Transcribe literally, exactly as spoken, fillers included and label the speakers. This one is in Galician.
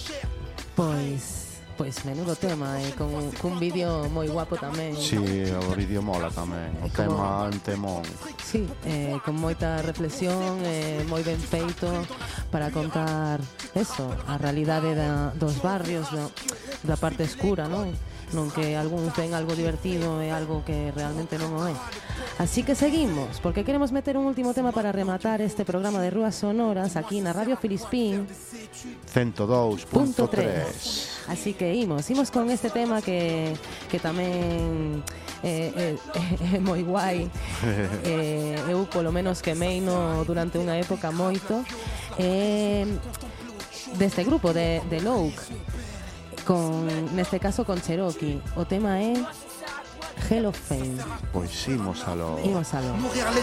Speaker 1: Pois, pois menudo tema, eh, con cun vídeo moi guapo tamén.
Speaker 2: Si, o vídeo mola tamén, o tema en temón.
Speaker 1: Sí, eh, con moita reflexión, eh, moi ben feito para contar eso, a realidade da, dos barrios, da, da parte escura, non? Non que algúns ven algo divertido e algo que realmente non o é. Así que seguimos, porque queremos meter un último tema para rematar este programa de Rúas Sonoras aquí na Radio Filispín
Speaker 2: ciento dous punto tres.
Speaker 1: Así que imos, imos con este tema que, que tamén é, é, é moi guai. eh, eu polo menos quemeino durante unha época moito. Eh, deste grupo de, de Louk, con, neste caso con Cherokee. O tema é Hell of Fame.
Speaker 2: Pois imos a lo...
Speaker 1: Imos a lo.
Speaker 3: Mourir les